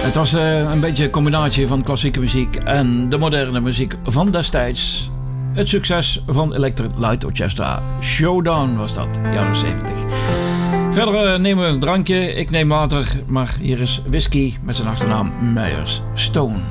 Het was een beetje een combinatie van klassieke muziek en de moderne muziek van destijds. Het succes van Electric Light Orchestra. Showdown was dat, jaren 70. Verder nemen we een drankje. Ik neem water, maar hier is whisky met zijn achternaam Myers Stone.